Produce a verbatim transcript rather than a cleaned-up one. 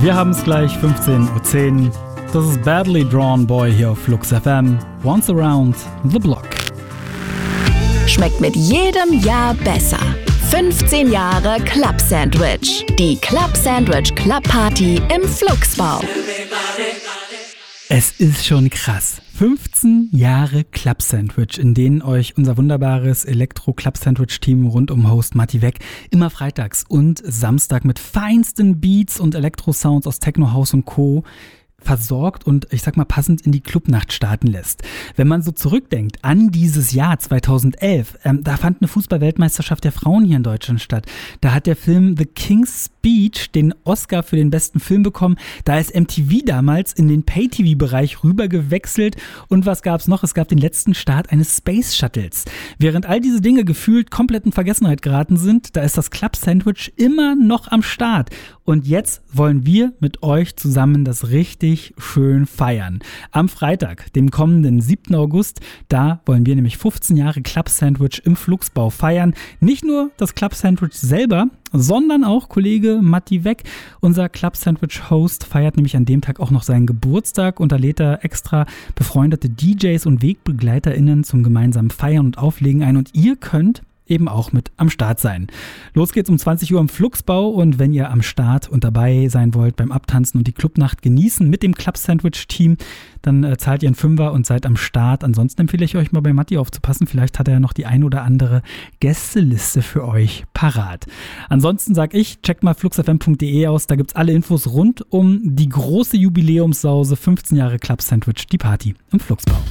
Wir haben es gleich fünfzehn Uhr zehn. Das ist Badly Drawn Boy hier auf Flux F M. Once Around the Block. Schmeckt mit jedem Jahr besser. fünfzehn Jahre Club Sandwich. Die Club Sandwich Club Party im Flugsbau. Es ist schon krass. fünfzehn Jahre Club Sandwich, in denen euch unser wunderbares Elektro-Club Sandwich-Team rund um Host Matti Weck immer freitags und Samstag mit feinsten Beats und Elektro-Sounds aus Techno, House und Co. versorgt und, ich sag mal, passend in die Clubnacht starten lässt. Wenn man so zurückdenkt an dieses Jahr zweitausendelf, ähm, da fand eine Fußball-Weltmeisterschaft der Frauen hier in Deutschland statt. Da hat der Film The King's Speech den Oscar für den besten Film bekommen. Da ist M T V damals in den Pay-T V-Bereich rüber gewechselt. Und was gab's noch? Es gab den letzten Start eines Space Shuttles. Während all diese Dinge gefühlt komplett in Vergessenheit geraten sind, da ist das Club Sandwich immer noch am Start. Und jetzt wollen wir mit euch zusammen das richtig schön feiern. Am Freitag, dem kommenden siebten August, da wollen wir nämlich fünfzehn Jahre Club Sandwich im Flugsbau feiern. Nicht nur das Club Sandwich selber, sondern auch Kollege Matti Weck, unser Club Sandwich Host, feiert nämlich an dem Tag auch noch seinen Geburtstag und da lädt er extra befreundete D Js und WegbegleiterInnen zum gemeinsamen Feiern und Auflegen ein und ihr könnt eben auch mit am Start sein. Los geht's um zwanzig Uhr im Flugsbau und wenn ihr am Start und dabei sein wollt beim Abtanzen und die Clubnacht genießen mit dem Club Sandwich Team, dann äh, zahlt ihr einen Fünfer und seid am Start. Ansonsten empfehle ich euch mal bei Matti aufzupassen. Vielleicht hat er ja noch die ein oder andere Gästeliste für euch parat. Ansonsten sag ich, checkt mal fluxfm punkt de aus. Da gibt's alle Infos rund um die große Jubiläumssause fünfzehn Jahre Club Sandwich, die Party im Flugsbau.